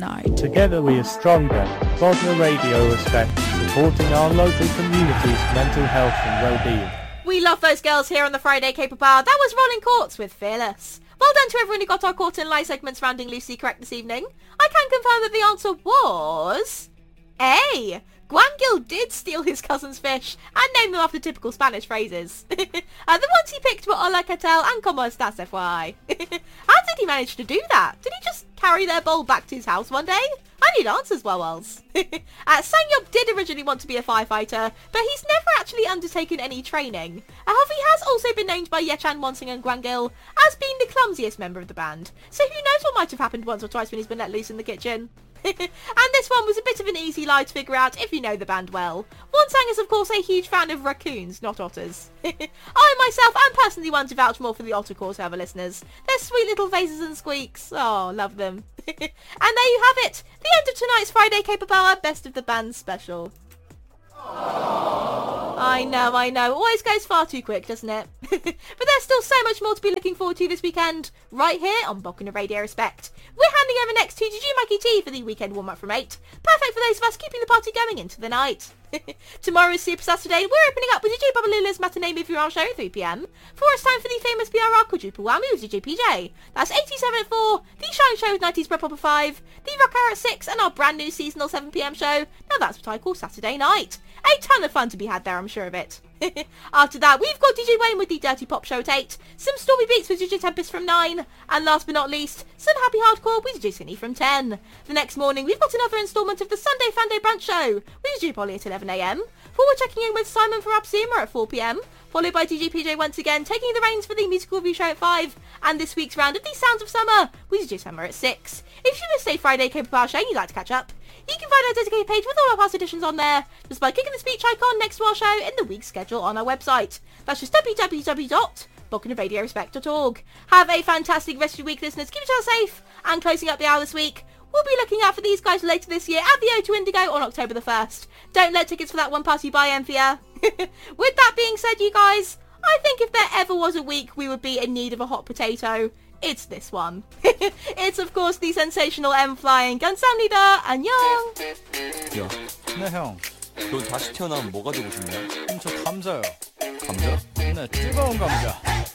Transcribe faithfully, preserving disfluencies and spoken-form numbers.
night. Together we are stronger. Bognor Radio Respect, supporting our local community's mental health and well-being. We love those girls here on the Friday Cape Bar. That was Rolling Courts with Fearless. Well done to everyone who got our Court and Lie segment surrounding Lucy correct this evening. I can confirm that the answer was... A. Guangil did steal his cousin's fish and name them after typical Spanish phrases. uh, the ones he picked were Hola, ¿qué tal? And ¿Cómo estás, F Y I? How did he manage to do that? Did he just carry their bowl back to his house one day? I need answers, Wowells. uh, Sangyup did originally want to be a firefighter, but he's never actually undertaken any training. However, he has also been named by Yechan Wansing and Guangil as being the clumsiest member of the band, so who knows what might have happened once or twice when he's been let loose in the kitchen. And this one was a bit of an easy lie to figure out if you know the band well. Wansang is of course a huge fan of raccoons, not otters. I myself am personally one to vouch more for the otter cause, however, listeners. Their sweet little faces and squeaks. Oh, love them. And there you have it, the end of tonight's Friday Cape Power Best of the Band special. I know, I know. Always goes far too quick, doesn't it? But there's still so much more to be looking forward to this weekend, right here on Bognor Radio Respect. We're handing over next to Juju Mikey T for the weekend warm-up from eight. Perfect for those of us keeping the party going into the night. Tomorrow is Super Saturday. We're opening up with D J Babalula's matinee movie hour show at three p m. For it's time for the famous B R R quadruple whammy with D J P J. That's eighty-seven at four, the Shine Show with nineties Bro Pop at five, the Rock Hour at six, and our brand new seasonal seven p m show. Now that's what I call Saturday night. A ton of fun to be had there, I'm sure of it. After that, we've got D J Wayne with the Dirty Pop Show at eight, some Stormy Beats with D J Tempest from nine, and last but not least, some Happy Hardcore with D J Cindy from ten. The next morning, we've got another instalment of the Sunday Funday Brunch Show with D J Polly at eleven a m, forward checking in with Simon from Absuma at four p m, followed by D J P J once again taking the reins for the musical review show at five, and this week's round of the Sounds of Summer with D J Summer at six. If you missed a Friday Cape Power show and you'd like to catch up, you can find our dedicated page with all our past editions on there, just by clicking the speech icon next to our show in the week's schedule on our website. That's just w w w dot bognor radio respect dot org. Have a fantastic rest of your week, listeners. Keep each other safe. And closing up the hour this week, we'll be looking out for these guys later this year at the O two Indigo on October the first. Don't let tickets for that one pass you by, Enfia. With that being said, you guys, I think if there ever was a week we would be in need of a hot potato, it's this one. It's of course the sensational M flying 감사합니다. 안녕. 야, 네 형. 넌 다시 태어나면 뭐가 되고 싶냐? 저 감자요. 감자? 네, 뜨거운 감자.